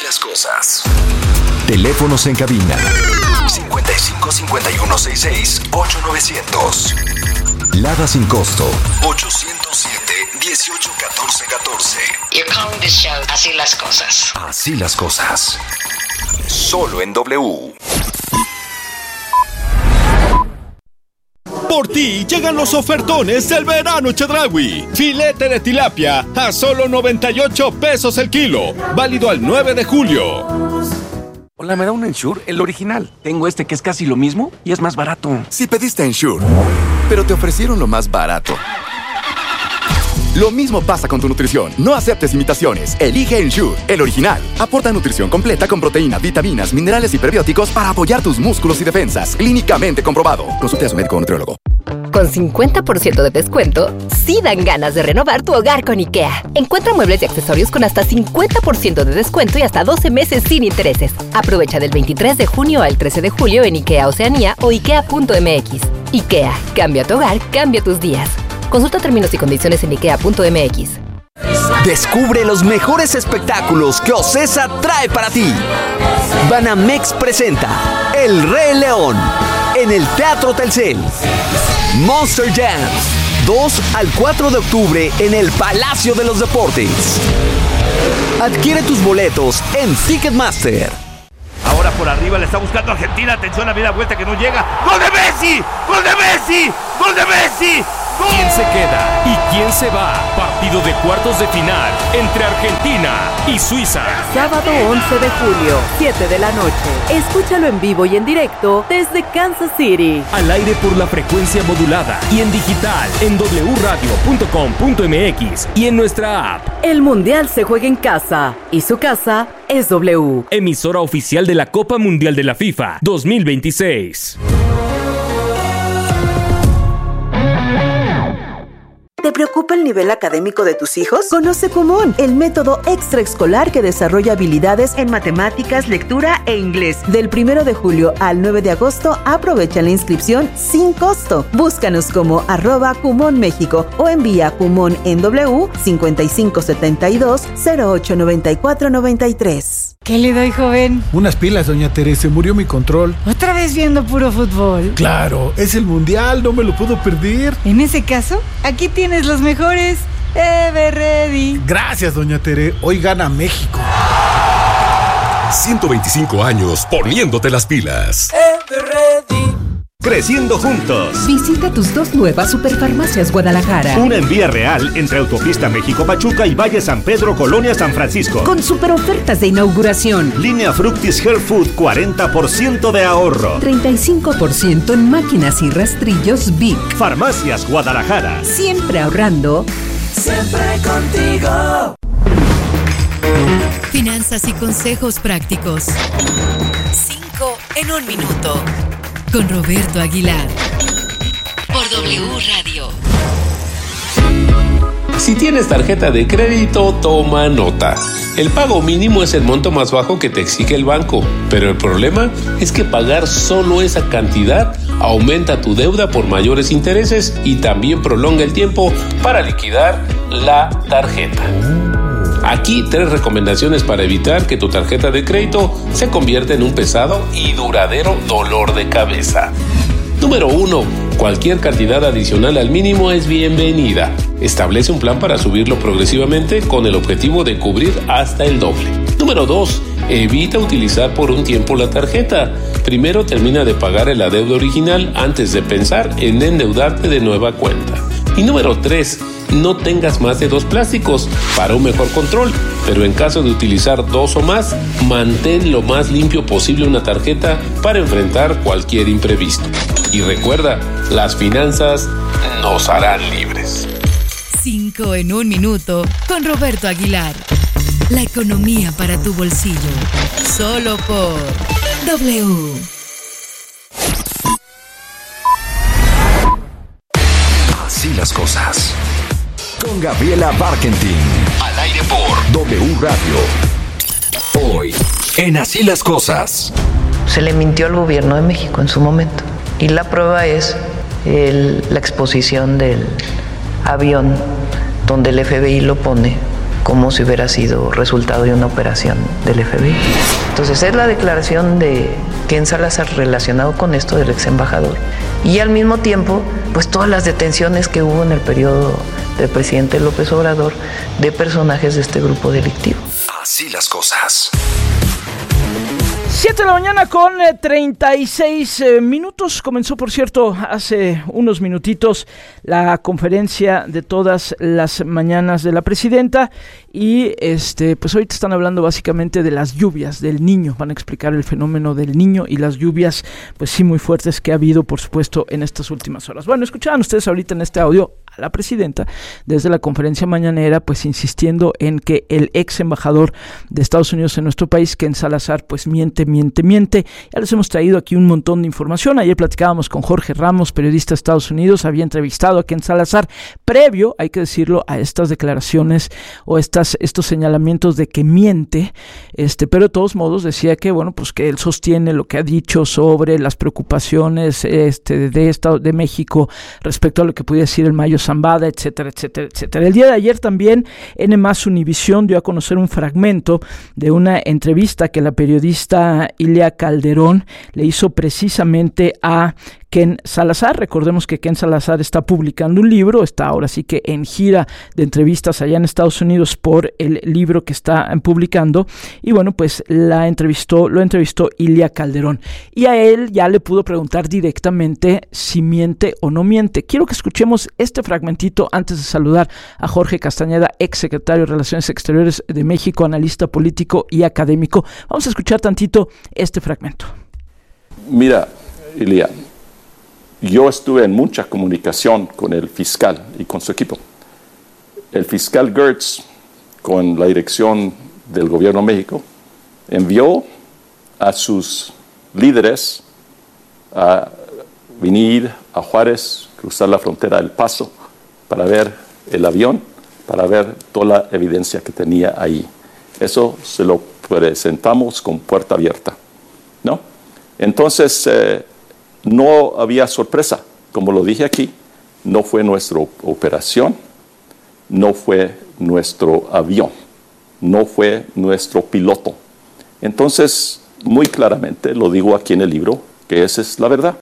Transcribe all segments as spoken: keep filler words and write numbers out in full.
las cosas. Teléfonos en cabina cincuenta y cinco cincuenta y uno sesenta y seis ocho novecientos. Lada sin costo ochocientos siete dieciocho catorce catorce. You're calling this show Así las cosas. Así las cosas. Solo en W. Por ti llegan los ofertones del verano Chedraui. Filete de tilapia a solo noventa y ocho pesos el kilo. Válido al nueve de julio. Hola, ¿me da un Ensure? El original. Tengo este que es casi lo mismo y es más barato. Si pediste Ensure, pero te ofrecieron lo más barato. Lo mismo pasa con tu nutrición. No aceptes imitaciones. Elige Ensure, el original. Aporta nutrición completa con proteína, vitaminas, minerales y prebióticos para apoyar tus músculos y defensas. Clínicamente comprobado. Consulte a su médico o nutriólogo. Con cincuenta por ciento de descuento, sí dan ganas de renovar tu hogar con IKEA. Encuentra muebles y accesorios con hasta cincuenta por ciento de descuento y hasta doce meses sin intereses. Aprovecha del veintitrés de junio al trece de julio en IKEA Oceanía o ikea punto m x. IKEA, cambia tu hogar, cambia tus días. Consulta términos y condiciones en ikea punto m x. Descubre los mejores espectáculos que Ocesa trae para ti. Banamex presenta El Rey León en el Teatro Telcel. Monster Jams, dos al cuatro de octubre en el Palacio de los Deportes. Adquiere tus boletos en Ticketmaster. Ahora por arriba le está buscando Argentina. Atención, a media vuelta que no llega. ¡Gol de Messi! ¡Gol de Messi! ¡Gol de Messi! ¿Quién se queda y quién se va? Partido de cuartos de final entre Argentina y Suiza. Sábado once de julio, siete de la noche. Escúchalo en vivo y en directo desde Kansas City. Al aire por la frecuencia modulada y en digital en doble u radio punto com punto m x y en nuestra app. El Mundial se juega en casa y su casa es W. Emisora oficial de la Copa Mundial de la FIFA dos mil veintiséis. ¿Te preocupa el nivel académico de tus hijos? Conoce Kumon, el método extraescolar que desarrolla habilidades en matemáticas, lectura e inglés. Del primero de julio al nueve de agosto, aprovecha la inscripción sin costo. Búscanos como arroba Kumon México o envía Kumon en W cincuenta y cinco setenta y dos cero ocho noventa y cuatro noventa y tres. ¿Qué le doy, joven? Unas pilas, doña Teresa, me murió mi control. ¿Otra vez viendo puro fútbol? Claro, es el mundial, no me lo puedo perder. En ese caso, aquí tienes los mejores. Ever Ready. Gracias, doña Tere, hoy gana México. ciento veinticinco años poniéndote las pilas. Ever Ready. Creciendo juntos. Visita tus dos nuevas Superfarmacias Guadalajara. Una en Vía Real, entre Autopista México-Pachuca y Valle San Pedro, Colonia San Francisco. Con super ofertas de inauguración. Línea Fructis Health Food, cuarenta por ciento de ahorro. treinta y cinco por ciento en máquinas y rastrillos Vic. Farmacias Guadalajara. Siempre ahorrando. Siempre contigo. Finanzas y consejos prácticos. Cinco en un minuto. Con Roberto Aguilar. Por W Radio. Si tienes tarjeta de crédito, toma nota. El pago mínimo es el monto más bajo que te exige el banco, pero el problema es que pagar solo esa cantidad aumenta tu deuda por mayores intereses y también prolonga el tiempo para liquidar la tarjeta. Aquí tres recomendaciones para evitar que tu tarjeta de crédito se convierta en un pesado y duradero dolor de cabeza. Número uno. Cualquier cantidad adicional al mínimo es bienvenida. Establece un plan para subirlo progresivamente con el objetivo de cubrir hasta el doble. Número dos. Evita utilizar por un tiempo la tarjeta. Primero termina de pagar el adeudo original antes de pensar en endeudarte de nueva cuenta. Y número tres. No tengas más de dos plásticos para un mejor control, pero en caso de utilizar dos o más, mantén lo más limpio posible una tarjeta para enfrentar cualquier imprevisto. Y recuerda, las finanzas nos harán libres. Cinco en un minuto con Roberto Aguilar. La economía para tu bolsillo. Solo por W. Así las cosas. Con Gabriela Barkentin. Al aire por W Radio. Hoy, en Así las cosas. Se le mintió al gobierno de México en su momento. Y la prueba es el, la exposición del avión donde el F B I lo pone como si hubiera sido resultado de una operación del F B I. Entonces es la declaración de Ken Salazar relacionado con esto del ex embajador y al mismo tiempo pues todas las detenciones que hubo en el periodo del presidente López Obrador de personajes de este grupo delictivo. Así las cosas. siete de la mañana con eh, treinta y seis eh, minutos. Comenzó, por cierto, hace unos minutitos la conferencia de todas las mañanas de la presidenta y este, pues ahorita están hablando básicamente de las lluvias del Niño. Van a explicar el fenómeno del Niño y las lluvias, pues sí, muy fuertes que ha habido, por supuesto, en estas últimas horas. Bueno, escuchaban ustedes ahorita en este audio a la presidenta desde la conferencia mañanera, pues insistiendo en que el ex embajador de Estados Unidos en nuestro país, Ken Salazar, pues miente, miente, miente. Ya les hemos traído aquí un montón de información. Ayer platicábamos con Jorge Ramos, periodista de Estados Unidos, había entrevistado a Ken Salazar previo, hay que decirlo, a estas declaraciones o estas, estos señalamientos de que miente, este, pero de todos modos decía que, bueno, pues que él sostiene lo que ha dicho sobre las preocupaciones este, de, Estado, de México respecto a lo que pudiera decir el Mayo Zambada, etcétera, etcétera, etcétera. El día de ayer también N más Univisión dio a conocer un fragmento de una entrevista que la periodista Ilia Calderón le hizo precisamente a Ken Salazar. Recordemos que Ken Salazar está publicando un libro, está ahora sí que en gira de entrevistas allá en Estados Unidos por el libro que está publicando y bueno, pues la entrevistó, lo entrevistó Ilia Calderón y a él ya le pudo preguntar directamente si miente o no miente. Quiero que escuchemos este fragmentito antes de saludar a Jorge Castañeda, ex secretario de Relaciones Exteriores de México, analista político y académico. Vamos a escuchar tantito este fragmento. Mira, Ilia, yo estuve en mucha comunicación con el fiscal y con su equipo. El fiscal Gertz, con la dirección del gobierno de México, envió a sus líderes a venir a Juárez, cruzar la frontera del Paso, para ver el avión, para ver toda la evidencia que tenía ahí. Eso se lo presentamos con puerta abierta, ¿no? Entonces, eh, no había sorpresa, como lo dije aquí, no fue nuestra operación, no fue nuestro avión, no fue nuestro piloto. Entonces, muy claramente, lo digo aquí en el libro, que esa es la verdad.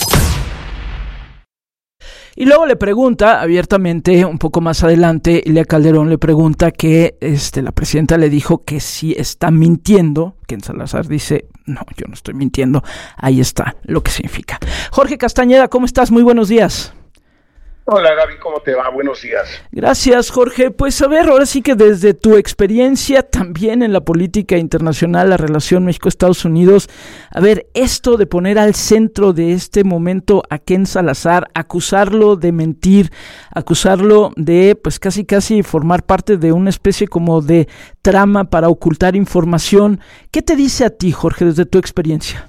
Y luego le pregunta abiertamente, un poco más adelante, Ilia Calderón le pregunta que este, la presidenta le dijo que sí está mintiendo. Ken Salazar dice, no, yo no estoy mintiendo. Ahí está lo que significa. Jorge Castañeda, ¿cómo estás? Muy buenos días. Hola Gaby, ¿cómo te va? Buenos días. Gracias, Jorge. Pues a ver, ahora sí que desde tu experiencia también en la política internacional, la relación México-Estados Unidos, a ver, esto de poner al centro de este momento a Ken Salazar, acusarlo de mentir, acusarlo de pues casi casi formar parte de una especie como de trama para ocultar información, ¿qué te dice a ti, Jorge, desde tu experiencia?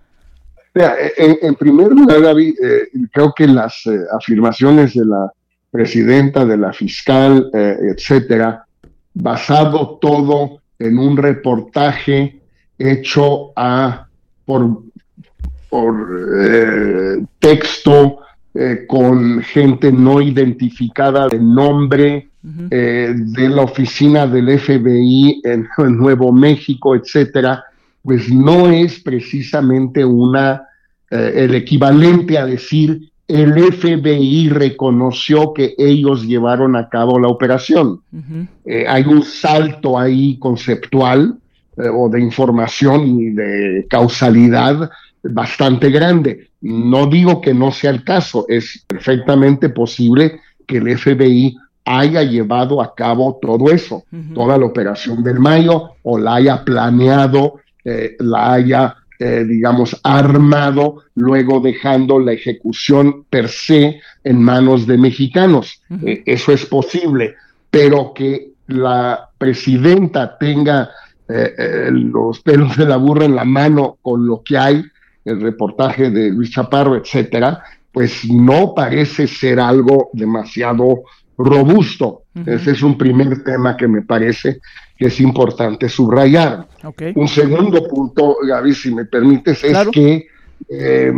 En, en primer lugar, Gaby, eh, creo que las eh, afirmaciones de la presidenta, de la fiscal, eh, etcétera, basado todo en un reportaje hecho a por, por eh, texto, eh, con gente no identificada de nombre, uh-huh. eh, de la oficina del F B I en, en Nuevo México, etcétera, pues no es precisamente una eh, el equivalente a decir el F B I reconoció que ellos llevaron a cabo la operación. Uh-huh. Eh, hay un salto ahí conceptual eh, o de información y de causalidad bastante grande. No digo que no sea el caso, es perfectamente posible que el F B I haya llevado a cabo todo eso, uh-huh. toda la operación del Mayo, o la haya planeado, eh, la haya, eh, digamos, armado, luego dejando la ejecución per se en manos de mexicanos. Uh-huh. Eh, eso es posible, pero que la presidenta tenga eh, eh, los pelos de la burra en la mano con lo que hay, el reportaje de Luis Chaparro, etcétera, pues no parece ser algo demasiado robusto. Uh-huh. Ese es un primer tema que me parece que es importante subrayar. Okay. Un segundo punto, Gaby, si me permites, claro. es que eh,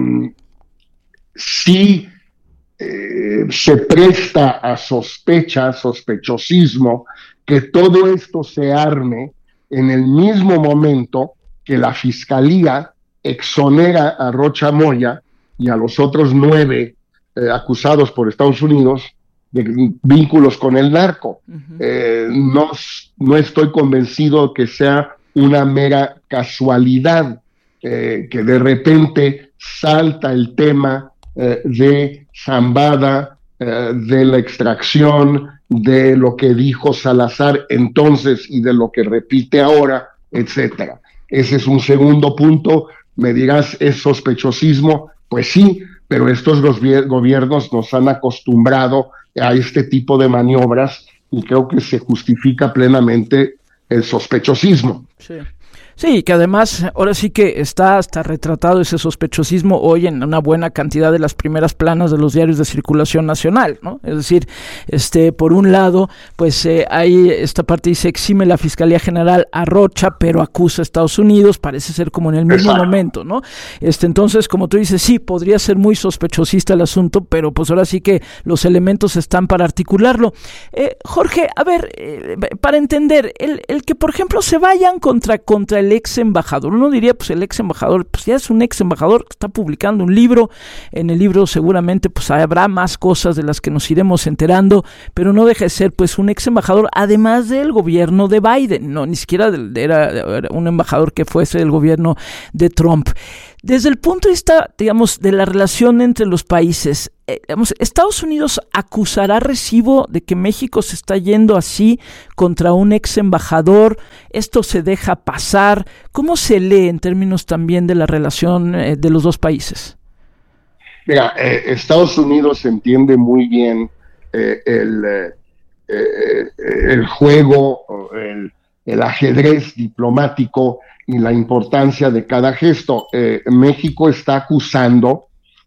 sí eh, se presta a sospecha, sospechosismo, que todo esto se arme en el mismo momento que la Fiscalía exonera a Rocha Moya y a los otros nueve eh, acusados por Estados Unidos de vínculos con el narco. Uh-huh. Eh, no, no estoy convencido que sea una mera casualidad eh, que de repente salta el tema eh, de Zambada, eh, de la extracción, de lo que dijo Salazar entonces y de lo que repite ahora, etcétera. Ese es un segundo punto. Me dirás, ¿es sospechosismo? Pues sí, pero estos gobiernos nos han acostumbrado a este tipo de maniobras y creo que se justifica plenamente el sospechosismo. Sí. Sí, que además ahora sí que está hasta retratado ese sospechosismo hoy en una buena cantidad de las primeras planas de los diarios de circulación nacional, ¿no? Es decir, este, por un lado, pues eh, hay esta parte dice exime la Fiscalía General a Rocha, pero acusa a Estados Unidos, parece ser como en el mismo Exacto. momento, ¿no? Este, entonces, como tú dices, sí, podría ser muy sospechosista el asunto, pero pues ahora sí que los elementos están para articularlo. Eh, Jorge, a ver, eh, para entender, el, el que por ejemplo se vayan contra, contra el ex embajador, uno diría pues el ex embajador, pues ya es un ex embajador que está publicando un libro, en el libro seguramente pues habrá más cosas de las que nos iremos enterando, pero no deja de ser pues un ex embajador además del gobierno de Biden, no, ni siquiera de, era, era un embajador que fuese del gobierno de Trump. Desde el punto de vista, digamos, de la relación entre los países, eh, digamos, ¿Estados Unidos acusará recibo de que México se está yendo así contra un ex embajador? ¿Esto se deja pasar? ¿Cómo se lee en términos también de la relación eh, de los dos países? Mira, eh, Estados Unidos entiende muy bien eh, el, eh, eh, el juego, el, el ajedrez diplomático y la importancia de cada gesto. Eh, México está acusando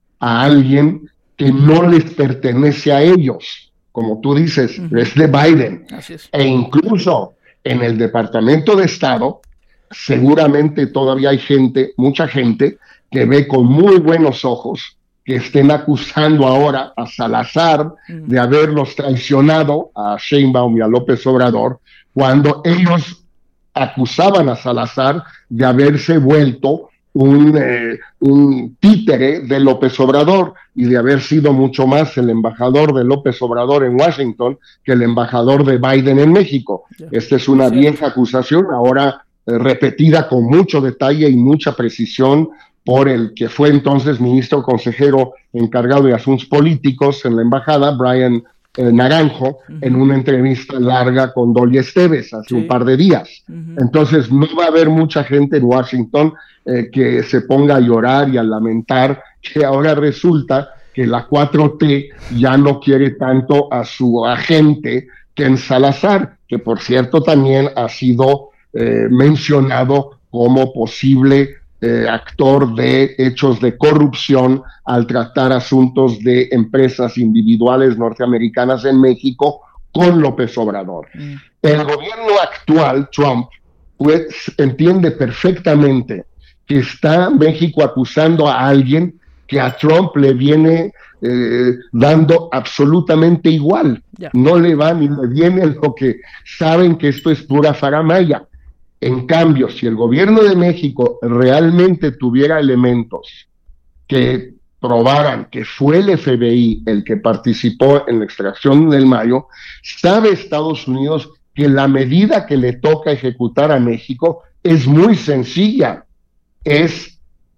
a alguien que no les pertenece a ellos, como tú dices, uh-huh. es de Biden. Así es. E incluso en el Departamento de Estado, seguramente todavía hay gente, mucha gente, que ve con muy buenos ojos que estén acusando ahora a Salazar uh-huh. de haberlos traicionado, a Sheinbaum y a López Obrador, cuando ellos acusaban a Salazar de haberse vuelto un, eh, un títere de López Obrador y de haber sido mucho más el embajador de López Obrador en Washington que el embajador de Biden en México. Yeah. Esta es una sí. vieja acusación, ahora eh, repetida con mucho detalle y mucha precisión por el que fue entonces ministro consejero encargado de asuntos políticos en la embajada, Brian Eh, Naranjo, uh-huh. en una entrevista larga con Dolly Esteves hace sí. un par de días. Uh-huh. Entonces no va a haber mucha gente en Washington eh, que se ponga a llorar y a lamentar que ahora resulta que la cuatro T ya no quiere tanto a su agente Ken Salazar, que por cierto también ha sido eh, mencionado como posible Eh, actor de hechos de corrupción al tratar asuntos de empresas individuales norteamericanas en México con López Obrador. Mm. El gobierno actual, Trump, pues entiende perfectamente que está México acusando a alguien que a Trump le viene eh, dando absolutamente igual. Yeah. No le va ni le viene lo que saben que esto es pura faramaya. En cambio, si el gobierno de México realmente tuviera elementos que probaran que fue el F B I el que participó en la extracción del Mayo, sabe Estados Unidos que la medida que le toca ejecutar a México es muy sencilla, es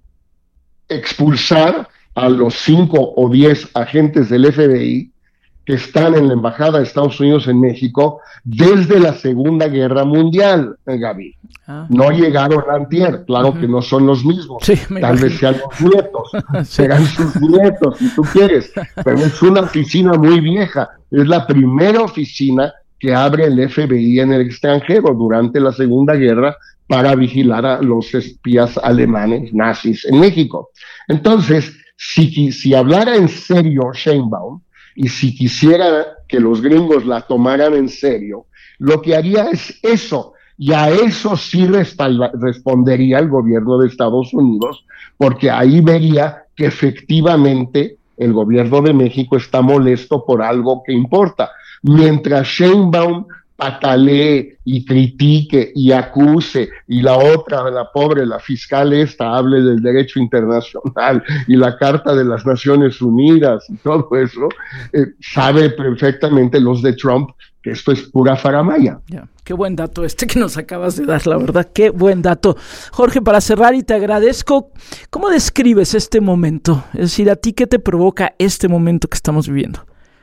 expulsar a los cinco o diez agentes del F B I que están en la Embajada de Estados Unidos en México desde la Segunda Guerra Mundial, eh, Gaby. Ah. No llegaron antier, claro uh-huh. que no son los mismos, sí, tal vez sean los nietos, sí. serán sus nietos, si tú quieres, pero es una oficina muy vieja, es la primera oficina que abre el F B I en el extranjero durante la Segunda Guerra para vigilar a los espías alemanes nazis en México. Entonces, si, si hablara en serio Sheinbaum, y si quisiera que los gringos la tomaran en serio, lo que haría es eso, y a eso sí respalda, respondería el gobierno de Estados Unidos, porque ahí vería que efectivamente el gobierno de México está molesto por algo que importa. Mientras Sheinbaum patalee y critique y acuse, y la otra, la pobre, la fiscal esta, hable del derecho internacional y la Carta de las Naciones Unidas y todo eso, eh, sabe perfectamente los de Trump que esto es pura faramaya. Yeah. Qué buen dato este que nos acabas de dar, la verdad, qué buen dato. Jorge, para cerrar, y te agradezco, ¿cómo describes este momento? Es decir, ¿a ti qué te provoca este momento que estamos viviendo?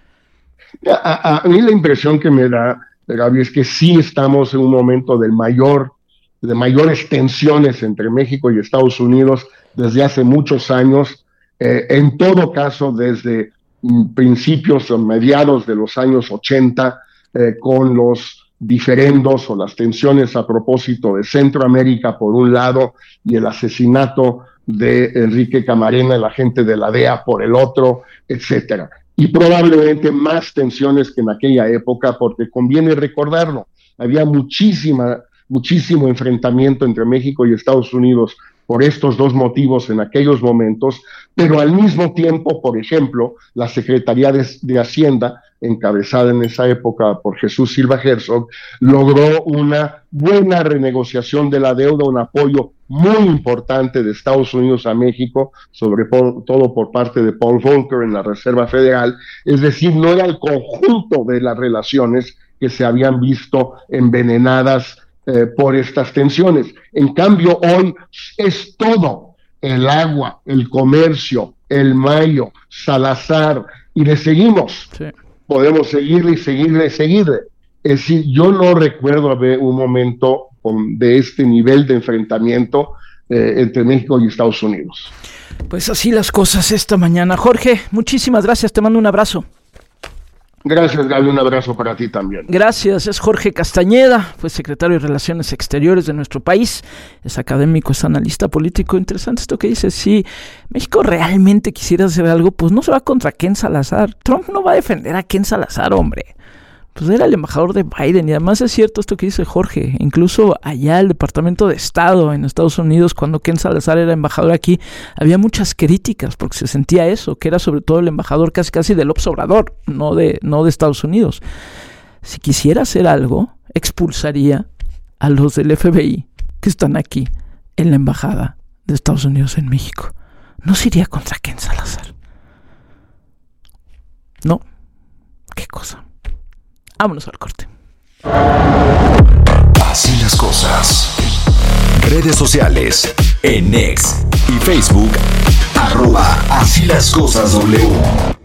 A, a, a mí la impresión que me da, Gaby, es que sí estamos en un momento del mayor, de mayores tensiones entre México y Estados Unidos desde hace muchos años, eh, en todo caso desde mm, principios o mediados de los años ochenta, eh, con los diferendos o las tensiones a propósito de Centroamérica por un lado y el asesinato de Enrique Camarena, el agente de la D E A, por el otro, etcétera. Y probablemente más tensiones que en aquella época, porque conviene recordarlo, había muchísima, muchísimo enfrentamiento entre México y Estados Unidos por estos dos motivos en aquellos momentos, pero al mismo tiempo, por ejemplo, la Secretaría de, de Hacienda, encabezada en esa época por Jesús Silva Herzog, logró una buena renegociación de la deuda, un apoyo muy importante de Estados Unidos a México, sobre todo por parte de Paul Volcker en la Reserva Federal. Es decir, no era el conjunto de las relaciones que se habían visto envenenadas eh, por estas tensiones. En cambio, hoy es todo: el agua, el comercio, el mayo, Salazar, y le seguimos. Sí. Podemos seguirle y seguirle y seguirle. Es decir, yo no recuerdo haber un momento con, de este nivel de enfrentamiento eh, entre México y Estados Unidos. Pues así las cosas esta mañana. Jorge, muchísimas gracias, te mando un abrazo. Gracias, Gaby, un abrazo para ti también. Gracias, es Jorge Castañeda, fue secretario de Relaciones Exteriores de nuestro país, es académico, es analista político. Interesante esto que dice: si México realmente quisiera hacer algo, pues no se va contra Ken Salazar. Trump no va a defender a Ken Salazar, hombre. Pues era el embajador de Biden, y además es cierto esto que dice Jorge, incluso allá el Departamento de Estado en Estados Unidos, cuando Ken Salazar era embajador aquí, había muchas críticas porque se sentía eso, que era sobre todo el embajador casi casi de López Obrador, no de, no de Estados Unidos. Si quisiera hacer algo, expulsaría a los del F B I que están aquí en la embajada de Estados Unidos en México. No se iría contra Ken Salazar. No. ¿Qué cosa? Vámonos al corte. Así las cosas. Redes sociales. En X y Facebook. Arroba Así las cosas W.